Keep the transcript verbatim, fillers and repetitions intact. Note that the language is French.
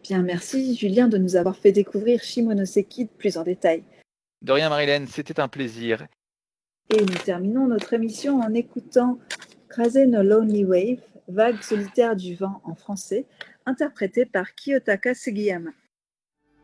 Bien, merci Julien de nous avoir fait découvrir Shimonoseki plus en détail. De rien, Marilène, c'était un plaisir. Et nous terminons notre émission en écoutant Krase no Lonely Wave, Vague solitaire du vent en français, interprété par Kiyotaka Sugiyama.